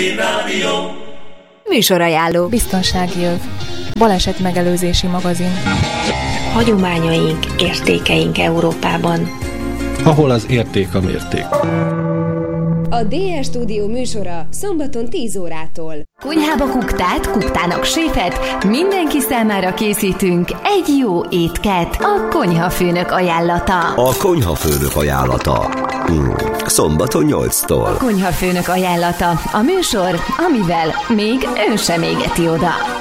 Műsorajánló. Biztonsági öv. Balesetmegelőzési magazin. Hagyományaink, értékeink Európában. Ahol az érték a mérték. A DS Stúdió műsora szombaton 10 órától. Konyhába kuktát, kuktának séfet, mindenki számára készítünk egy jó étket. A konyhafőnök ajánlata. A konyhafőnök ajánlata. Szombaton 8-tól. A konyhafőnök ajánlata. A műsor, amivel még ön sem égeti oda.